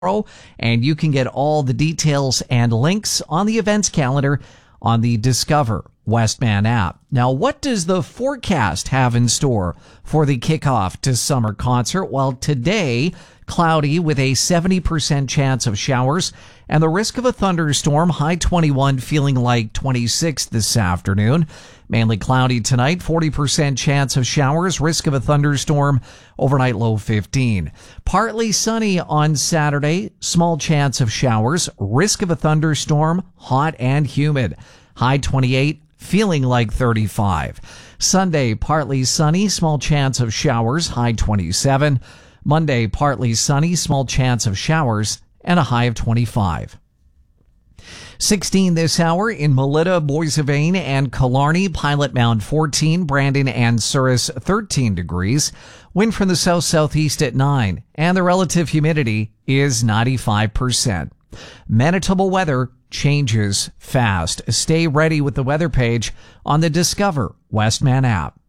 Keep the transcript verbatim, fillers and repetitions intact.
And you can get all the details and links on the events calendar on the Discover Westman app. Now, what does the forecast have in store for the kickoff to summer concert? Well, today, cloudy with a seventy percent chance of showers and the risk of a thunderstorm, high twenty-one, feeling like twenty-six this afternoon. Mainly cloudy tonight, forty percent chance of showers, risk of a thunderstorm, overnight low fifteen. Partly sunny on Saturday, small chance of showers, risk of a thunderstorm, hot and humid, high twenty-eight, feeling like thirty-five. Sunday, partly sunny, small chance of showers, high twenty-seven. Monday, partly sunny, small chance of showers, and a high of twenty-five. sixteen this hour in Melita, Boissevain, and Killarney, Pilot Mound fourteen, Brandon and Souris thirteen degrees. Wind from the south-southeast at nine, and the relative humidity is ninety-five percent. Manitoba weather changes fast. Stay ready with the weather page on the Discover Westman app.